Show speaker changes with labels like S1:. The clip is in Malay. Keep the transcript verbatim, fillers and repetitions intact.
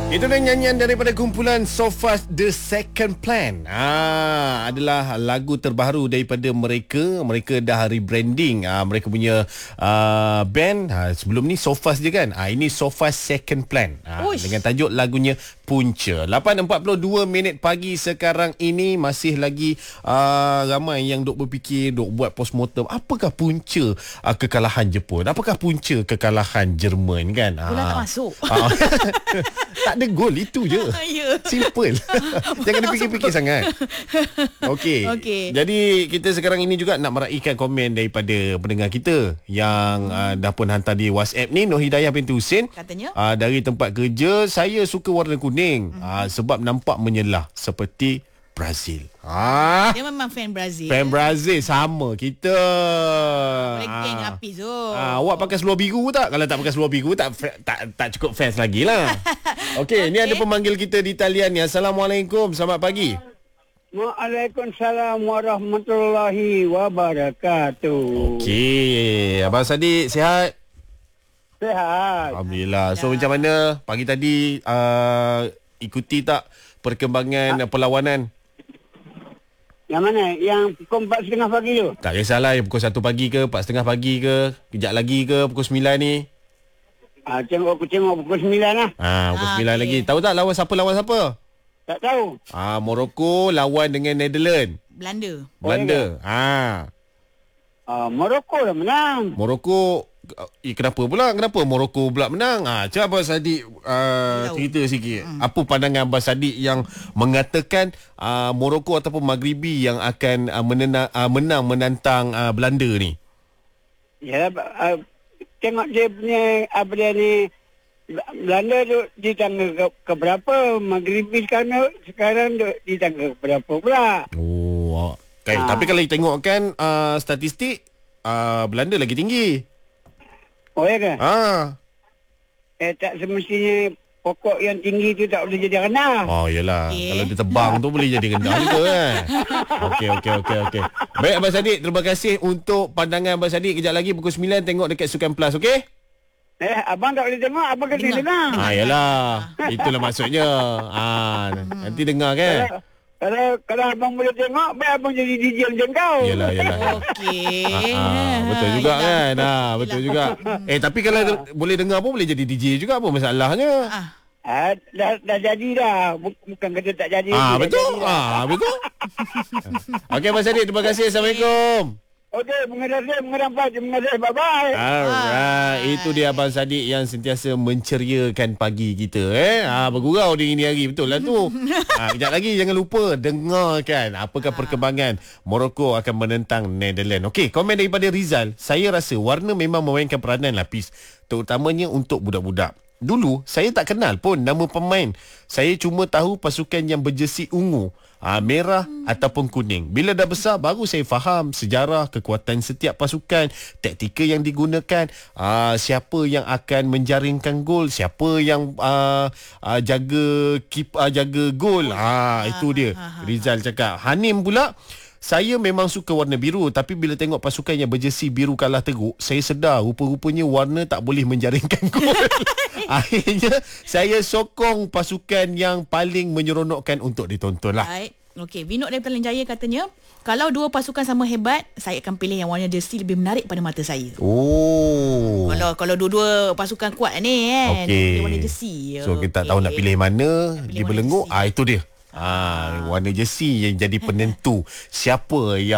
S1: Itu dah nyanyian daripada kumpulan So Fast The Second Plan. Ah, adalah lagu terbaru daripada mereka. Mereka dah rebranding ah, mereka punya ah, band. Ah, sebelum ni So Fast je kan. Ah, ini So Fast Second Plan. Ah, dengan tajuk lagunya Punca. lapan empat puluh dua minit pagi sekarang ini. Masih lagi ah, ramai yang duk berfikir, duk buat postmortem. Apakah punca ah, kekalahan Jepun? Apakah punca kekalahan Jerman kan?
S2: Bola tak masuk.
S1: Ah, tak ada gol, itu je.
S2: Ya.
S1: Simple. Jangan dipikir-fikir sangat. Okey.
S2: Okey.
S1: Jadi kita sekarang ini juga nak meraihkan komen daripada pendengar kita yang hmm. uh, dah pun hantar di WhatsApp ni. Nur Hidayah binti Husin.
S2: Katanya
S1: uh, dari tempat kerja, saya suka warna kuning hmm. uh, sebab nampak menyelah seperti Brazil. Ah,
S2: dia memang fan Brazil.
S1: Fan Brazil sama kita.
S2: Geng api tu.
S1: Ah, awak pakai seluar biru tak? Kalau tak pakai seluar biru tak tak tak cukup fans lagi lah. Okey, okay. Ni ada pemanggil kita di talian ni. Assalamualaikum. Selamat pagi.
S3: Waalaikumsalam warahmatullahi wabarakatuh.
S1: Okey, Abang Sadiq sihat?
S3: Sihat.
S1: Alhamdulillah. So ya. Macam mana pagi tadi uh, ikuti tak perkembangan ha? perlawanan?
S3: Yang mana? Yang pukul empat tiga puluh pagi tu?
S1: Tak kisahlah, yang pukul satu pagi ke, empat tiga puluh pagi ke, kejap lagi ke, pukul sembilan ni.
S3: Ah, tengok aku tengok pukul sembilan lah.
S1: Ah, pukul
S2: ah,
S1: sembilan
S2: okay.
S1: lagi. Tahu tak lawan siapa lawan siapa?
S3: Tak tahu.
S1: Ah, Morocco lawan dengan Netherlands.
S2: Belanda.
S1: Belanda. Ah.
S3: Ah, Morocco lah menang.
S1: Morocco eh, kenapa pula? Kenapa Morocco pula menang? Ah, cuba Abang Sadiq uh, cerita sikit. Hmm. Apa pandangan Abang Sadiq yang mengatakan uh, Morocco ataupun Maghribi yang akan uh, menena, uh, menang menantang uh, Belanda ni?
S3: Ya, uh, tengok dia punya apa dia ni, Belanda tu di tangga ke, ke berapa, Maghribi sekarang sekarang tu di tangga ke berapa pula.
S1: Oh, okay. Ah. Tapi kalau tengok kan uh, statistik uh, Belanda lagi tinggi.
S3: Oh ya ke?
S1: Ah.
S3: Eh tak semestinya pokok yang tinggi tu tak boleh jadi rendah.
S1: Oh yalah, okay. Kalau dia tebang tu boleh jadi rendah juga kan. Okey okey okey okey. Baik Abang Sadiq, terima kasih untuk pandangan Abang Sadiq. Kejap lagi pukul sembilan tengok dekat Sukan Plus, okey?
S3: Eh abang tak boleh tengok, abang kena dengar.
S1: Ah yalah, itulah maksudnya. Ah nanti dengar kan.
S3: Kalau kalau, kalau abang boleh tengok, baik abang jadi D J macam kau.
S1: Yalah yalah.
S2: Okey.
S1: Ah, ah, betul juga yalah, kan. Ah betul juga. Eh tapi kalau ah. boleh dengar pun boleh jadi D J juga, apa masalahnya?
S2: Ah.
S3: Ah, dah, dah jadi dah. Bukan kata tak jadi.
S1: Ah betul. Ah betul. Okey Abang Sadiq, terima kasih. Assalamualaikum.
S3: Okey, mengadap mengadap mengadap bye-bye.
S1: Alright, itu dia Abang Sadiq yang sentiasa menceriakan pagi kita eh. Ah bergurau dia ini hari, betul lah tu. Ah kejap lagi jangan lupa dengarkan apakah perkembangan Morocco akan menentang Netherlands. Okey, komen daripada Rizal, saya rasa warna memang memainkan peranan lapis, terutamanya untuk budak-budak. Dulu saya tak kenal pun nama pemain. Saya cuma tahu pasukan yang berjersey ungu, aa, merah hmm. ataupun kuning. Bila dah besar baru saya faham sejarah, kekuatan setiap pasukan, taktikal yang digunakan, aa, siapa yang akan menjaringkan gol, siapa yang aa, aa, jaga keep aa, jaga gol. Ha itu dia. Rizal cakap. Hanim pula, saya memang suka warna biru, tapi bila tengok pasukan yang berjersey biru kalah teruk, saya sedar rupa-rupanya warna tak boleh menjaringkan gol. Akhirnya saya sokong pasukan yang paling menyeronokkan untuk ditonton lah.
S2: Baik. Okey, Vinod dari Petaling Jaya katanya, kalau dua pasukan sama hebat, saya akan pilih yang warna jersey lebih menarik pada mata saya.
S1: Oh.
S2: Kalau kalau dua-dua pasukan kuat ni kan,
S1: okay.
S2: warna jersey.
S1: So kita tak tahu nak pilih mana, di belenggu. Ah itu dia. Ah, warna jersey yang jadi penentu siapa yang